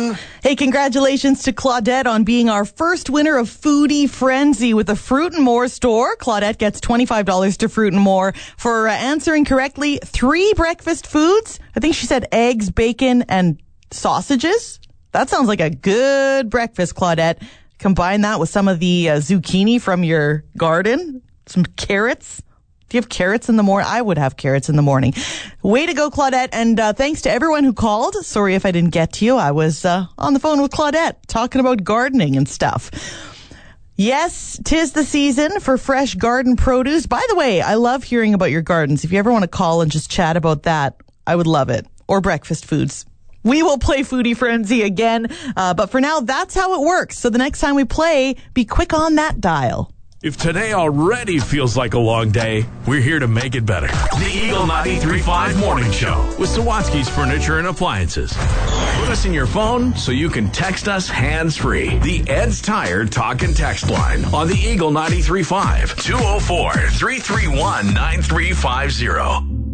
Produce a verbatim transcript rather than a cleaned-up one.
Hey, congratulations to Claudette on being our first winner of Foodie Frenzy with the Fruit and More store. Claudette gets twenty-five dollars to Fruit and More for uh, answering correctly three breakfast foods. I think she said eggs, bacon, and sausages. That sounds like a good breakfast, Claudette. Combine that with some of the uh, zucchini from your garden, some carrots. Do you have carrots in the morning? I would have carrots in the morning. Way to go, Claudette. And uh, thanks to everyone who called. Sorry if I didn't get to you. I was uh, on the phone with Claudette talking about gardening and stuff. Yes, 'tis the season for fresh garden produce. By the way, I love hearing about your gardens. If you ever want to call and just chat about that, I would love it. Or breakfast foods. We will play Foodie Frenzy again. Uh, but for now, that's how it works. So the next time we play, be quick on that dial. If today already feels like a long day, we're here to make it better. The Eagle ninety-three point five Morning Show with Sawatsky's Furniture and Appliances. Put us in your phone so you can text us hands-free. The Ed's Tire Talk and Text line on the Eagle ninety-three point five, two oh four, three three one, nine three five zero.